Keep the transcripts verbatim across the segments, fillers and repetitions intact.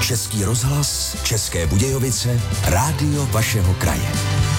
Český rozhlas, České Budějovice, rádio vašeho kraje.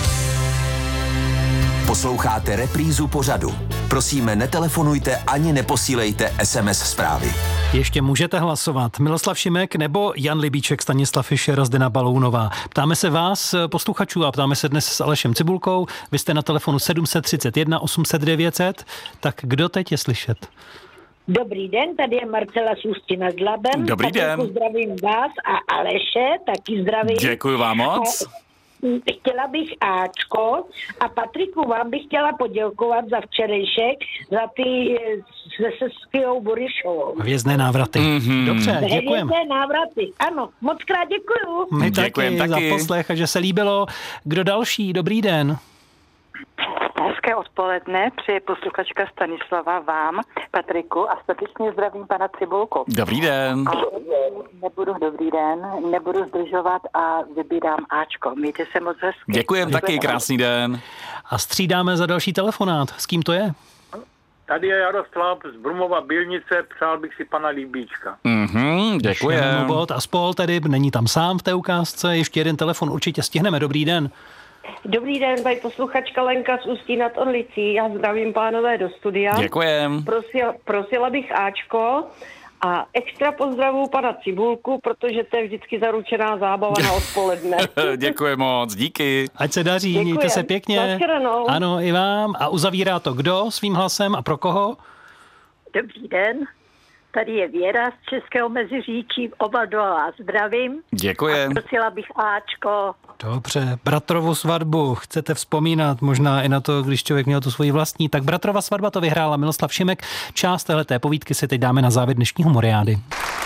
Posloucháte reprízu pořadu. Prosíme, netelefonujte ani neposílejte es em es zprávy. Ještě můžete hlasovat. Miloslav Šimek nebo Jan Libíček, Stanislav Fischer a Zdena Balounová. Ptáme se vás, posluchačů, a ptáme se dnes s Alešem Cibulkou. Vy jste na telefonu sedm set třicet jedna osm set devět set. Tak kdo teď je slyšet? Dobrý den, tady je Marcela z Ústí nad Labem. Dobrý den. Zdravím vás a Aleše, taky zdravím. Děkuji vám moc. A chtěla bych Ačko a Patriku, vám bych chtěla poděkovat za včerejšek, za ty se Seskijou Burišovou. Hvězdné návraty. Mm-hmm. Dobře, děkujeme. Hvězdné návraty, ano, moc krát děkuju. My Děkujem taky, taky za poslech a že se líbilo. Kdo další? Dobrý den. Hezké odpoledne, přeje posluchačka Stanislava vám, Patriku, a statečně zdravím pana Cibulku. Dobrý den. A nebudu, dobrý den, nebudu zdržovat a vybírám Ačko. Mějte se moc hezky. Děkujem taky, krásný den. A střídáme za další telefonát. S kým to je? Tady je Jaroslav z Brumova Bylnice, přál bych si pana Libíčka. Mhm, děkujem. A spol tedy není tam sám v té ukázce, ještě jeden telefon určitě stihneme. Dobrý den. Dobrý den, tady posluchačka Lenka z Ústí nad Orlicí. Já zdravím pánové do studia. Děkujem. Prosila, prosila bych Ačko a extra pozdravu pana Cibulku, protože to je vždycky zaručená zábava na odpoledne. Děkuji moc, díky. Ať se daří, Děkujem. mějte se pěkně. Naschledanou. Ano, i vám. A uzavírá to kdo svým hlasem a pro koho? Dobrý den, tady je Věra z Českého Meziříčí, oba dva vás zdravím. Děkujem. A prosila bych Ačko. Dobře, bratrovu svatbu chcete vzpomínat, možná i na to, když člověk měl tu svoji vlastní, tak bratrova svatba to vyhrála Miloslav Šimek. Část téhleté povídky si teď dáme na závěr dnešního Moriády.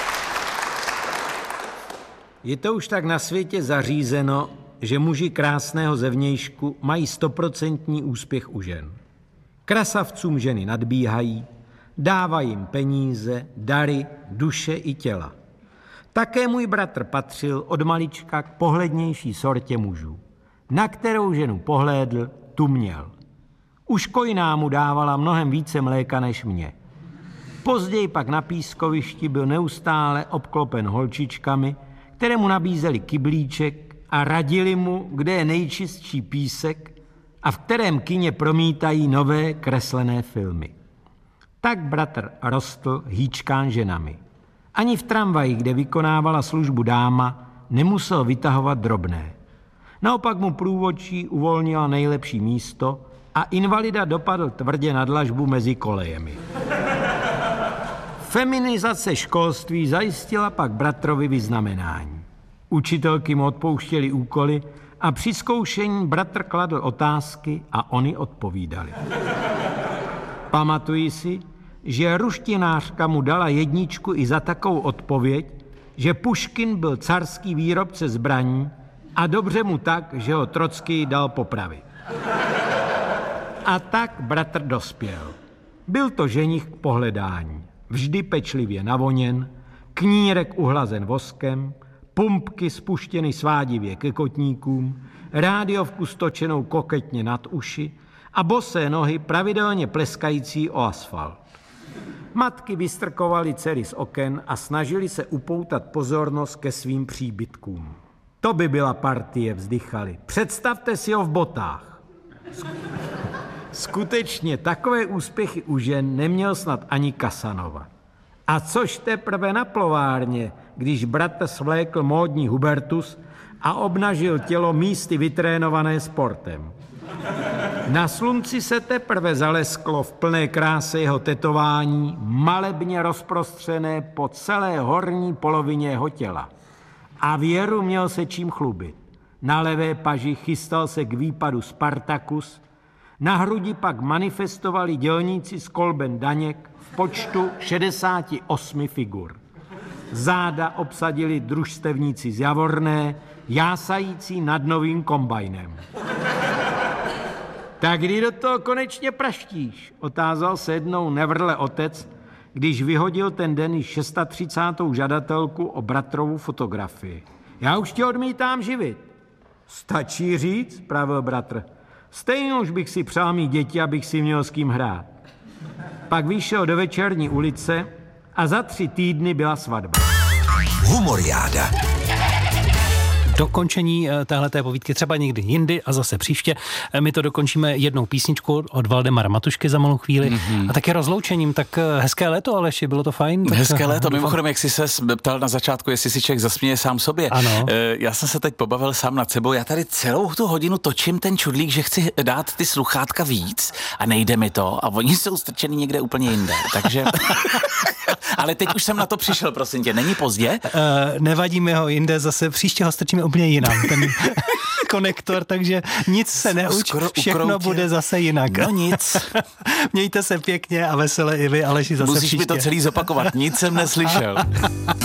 Je to už tak na světě zařízeno, že muži krásného zevnějšku mají stoprocentní úspěch u žen. Krasavcům ženy nadbíhají, dávají jim peníze, dary, duše i těla. Také můj bratr patřil od malička k pohlednější sortě mužů. Na kterou ženu pohlédl, tu měl. Už kojná mu dávala mnohem více mléka než mě. Později pak na pískovišti byl neustále obklopen holčičkami, které mu nabízely kyblíček a radili mu, kde je nejčistší písek a v kterém kině promítají nové kreslené filmy. Tak bratr rostl hýčkán ženami. Ani v tramvaji, kde vykonávala službu dáma, nemusel vytahovat drobné. Naopak mu průvodčí uvolnila nejlepší místo a invalida dopadl tvrdě na dlažbu mezi kolejemi. Feminizace školství zajistila pak bratrovi vyznamenání. Učitelky mu odpouštěly úkoly a při zkoušení bratr kladl otázky a oni odpovídali. Pamatuji si, že ruštinářka mu dala jedničku i za takovou odpověď, že Puškin byl carský výrobce zbraní a dobře mu tak, že ho Trockij dal popravit. A tak bratr dospěl. Byl to ženich k pohledání. Vždy pečlivě navoněn, knírek uhlazen voskem, pumpky spuštěny svádivě ke kotníkům, rádiovku stočenou koketně nad uši a bosé nohy pravidelně pleskající o asfalt. Matky vystrkovaly dcery z oken a snažili se upoutat pozornost ke svým příbytkům. To by byla partie, vzdychali. Představte si ho v botách. Skutečně takové úspěchy u žen neměl snad ani Casanova. A což teprve na plovárně, když bratr svlékl módní Hubertus a obnažil tělo místy vytrénované sportem. Na slunci se teprve zalesklo v plné kráse jeho tetování, malebně rozprostřené po celé horní polovině jeho těla. A Věru měl se čím chlubit. Na levé paži chystal se k výpadu Spartacus, na hrudi pak manifestovali dělníci z Kolben Daněk v počtu šedesáti osmi figur. Záda obsadili družstevníci z Javorné, jásající nad novým kombajnem. Tak kdy do toho konečně praštíš? Otázal se jednou nevrle otec, když vyhodil ten den již třicátou šestou žadatelku o bratrovu fotografii. Já už tě odmítám živit. Stačí říct, pravil bratr. Stejně už bych si přál mít děti, abych si měl s kým hrát. Pak vyšel do večerní ulice a za tři týdny byla svatba. Humoriáda. Dokončení téhleté povídky třeba někdy jindy a zase příště. My to dokončíme jednou písničku od Valdemara Matušky za malou chvíli mm-hmm. a také rozloučením. Tak hezké léto, Aleši, bylo to fajn? Tak hezké léto. doufám. Mimochodem, jak jsi se ptal na začátku, jestli si člověk zasměje sám sobě. Ano. Já jsem se teď pobavil sám nad sebou. Já tady celou tu hodinu točím ten čudlík, že chci dát ty sluchátka víc a nejde mi to a oni jsou strčený někde úplně jinde. Takže... Ale teď už jsem na to přišel, prosím tě. Není pozdě? Uh, nevadí mi ho jinde, zase příště ho strčíme úplně jinam, ten konektor, takže nic se neuč, Skoro všechno ukroutě. bude zase jinak. No nic. Mějte se pěkně a vesele i vy, Aleši, zase Musíš příště. mi to celý zopakovat. Nic jsem neslyšel.